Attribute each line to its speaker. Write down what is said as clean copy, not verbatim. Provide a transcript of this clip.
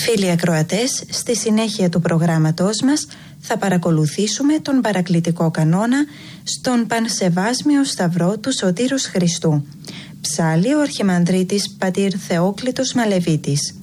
Speaker 1: Φίλοι ακροατές, στη συνέχεια του προγράμματός μας θα παρακολουθήσουμε τον παρακλητικό κανόνα στον Πανσεβάσμιο Σταυρό του Σωτήρος Χριστού. Ψάλλει ο Αρχιμανδρίτης Πατήρ Θεόκλητος Μαλεβίτης.